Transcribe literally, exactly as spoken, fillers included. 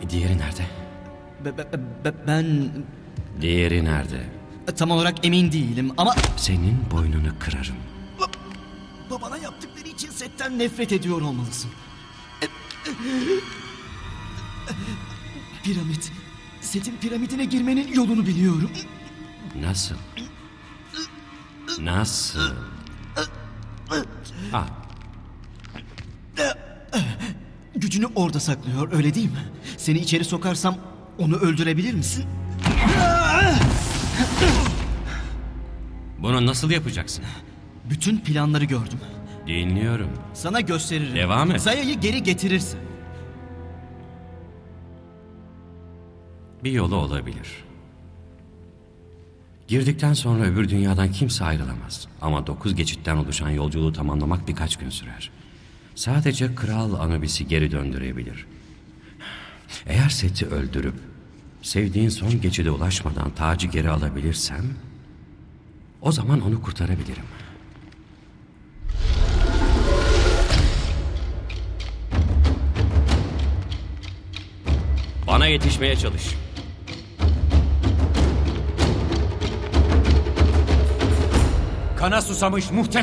Diğeri nerede? Be- be- be- ben Diğeri nerede? tam olarak emin değilim ama Senin boynunu kırarım. babana yaptıkları için setten nefret ediyor olmalısın. Piramit. Setin piramidine girmenin yolunu biliyorum. Nasıl? Nasıl? Ah, Gücünü orada saklıyor, öyle değil mi? Seni içeri sokarsam onu öldürebilir misin? bunu nasıl yapacaksın? Bütün planları gördüm. Dinliyorum. Sana gösteririm. Devam et. Zaya'yı geri getirirsin. Bir yolu olabilir. Girdikten sonra öbür dünyadan kimse ayrılamaz. Ama dokuz geçitten oluşan yolculuğu tamamlamak birkaç gün sürer. Sadece Kral Anubis'i geri döndürebilir. Eğer Set'i öldürüp sevdiğin son geçide ulaşmadan tacı geri alabilirsem o zaman onu kurtarabilirim. Bana yetişmeye çalış. Kana susamış muhteşem